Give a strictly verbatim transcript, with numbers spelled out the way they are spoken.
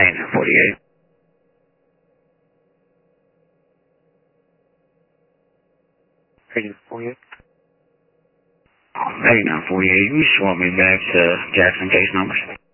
eighty-nine forty-eight. eighty-nine forty-eight. eighty-nine forty-eight, you swap me back to Jackson case numbers.